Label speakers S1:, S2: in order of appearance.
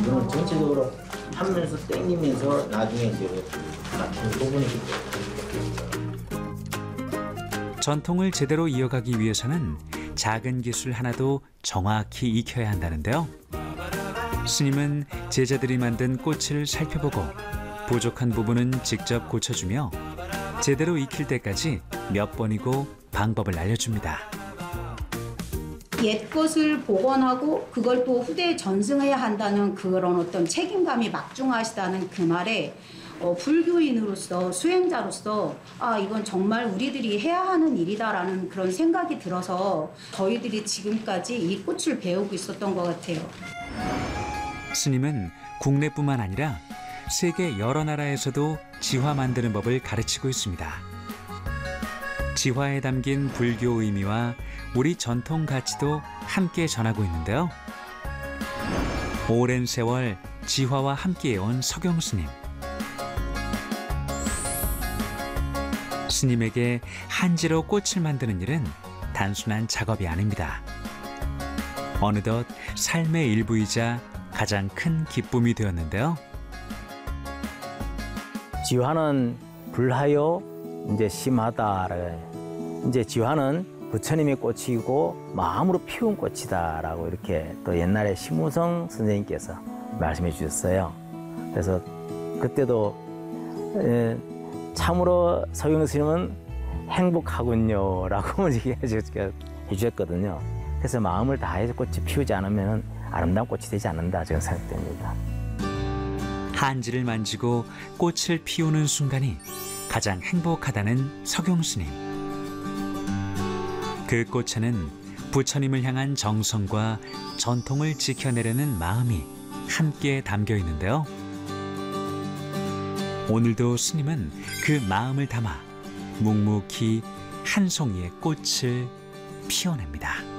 S1: 이거는 전체적으로 하면서 땡기면서 나중에 이제 맞추는 부분이기 때문에.
S2: 전통을 제대로 이어가기 위해서는 작은 기술 하나도 정확히 익혀야 한다는데요. 스님은 제자들이 만든 꽃을 살펴보고 부족한 부분은 직접 고쳐주며 제대로 익힐 때까지 몇 번이고 방법을 알려줍니다.
S3: 옛 것을 복원하고 그걸 또 후대에 전승해야 한다는 그런 어떤 책임감이 막중하시다는 그 말에 불교인으로서 수행자로서 이건 정말 우리들이 해야 하는 일이다라는 그런 생각이 들어서 저희들이 지금까지 이 꽃을 배우고 있었던 것 같아요.
S2: 스님은 국내뿐만 아니라 세계 여러 나라에서도 지화 만드는 법을 가르치고 있습니다. 지화에 담긴 불교 의미와 우리 전통 가치도 함께 전하고 있는데요. 오랜 세월 지화와 함께해온 서경 스님. 스님에게 한지로 꽃을 만드는 일은 단순한 작업이 아닙니다. 어느덧 삶의 일부이자 가장 큰 기쁨이 되었는데요.
S4: 지화는 불하여 이제 심하다. 이제 지화는 부처님의 꽃이고 마음으로 피운 꽃이다라고 이렇게 또 옛날에 심우성 선생님께서 말씀해 주셨어요. 그래서 그때도 참으로 서경 스님은 행복하군요라고 해주셨거든요. 그래서 마음을 다해서 꽃이 피우지 않으면 아름다운 꽃이 되지 않는다 저는 생각됩니다.
S2: 한지를 만지고 꽃을 피우는 순간이 가장 행복하다는 서경 스님. 그 꽃에는 부처님을 향한 정성과 전통을 지켜내려는 마음이 함께 담겨 있는데요. 오늘도 스님은 그 마음을 담아 묵묵히 한 송이의 꽃을 피워냅니다.